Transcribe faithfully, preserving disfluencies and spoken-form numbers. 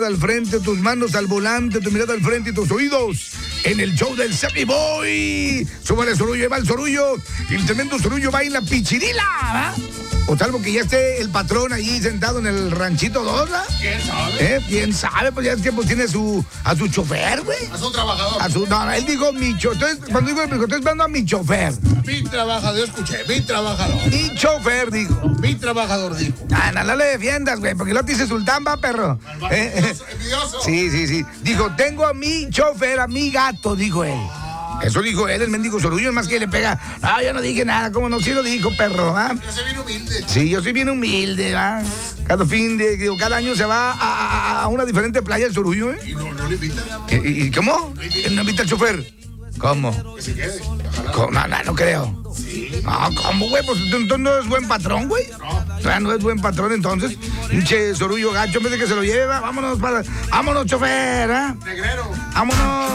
mirada al frente, tus manos al volante, tu mirada al frente y tus oídos en el show del Sammy Boy. Súbale Sorullo, ahí va el Sorullo. El tremendo Sorullo va en la pichirila, ¿verdad? O salvo que ya esté el patrón ahí sentado en el ranchito dos, ¿verdad? ¿Quién sabe? ¿Eh? ¿Quién sabe? Pues ya es que pues tiene su, a su chofer, güey. A su trabajador. A su, no, no, él dijo mi chofer. Cuando digo, estoy esperando a mi chofer. Mi trabajador, escuché, mi trabajador. Mi chofer, dijo. Mi trabajador dijo. Ah, no, no le defiendas, güey, porque lo te dice Sultán, va, perro. Eh, Envidioso, envidioso. Sí, sí, sí. Dijo, tengo a mi chofer, a mi gato, dijo él. Eso dijo él, el mendigo Sorullo, es más que le pega. No, yo no dije nada, ¿cómo no? Sí lo dijo, perro, ¿ah? Yo soy bien humilde. Sí, yo soy bien humilde, ¿ah? Cada fin de, digo, cada año se va a, a- a una diferente playa el Sorullo, ¿eh? Y no, no le invita. ¿Y, y cómo? ¿No invita al chofer? ¿Cómo? Que se quede. ¿Cómo? No, no, no creo. No, ¿cómo, güey? Pues entonces no es buen patrón, güey. O sea, no es buen patrón, entonces. Pinche Sorullo gacho, en vez de que se lo lleva, vámonos para... Vámonos, chofer, ¿ah? Negrero. Vámonos.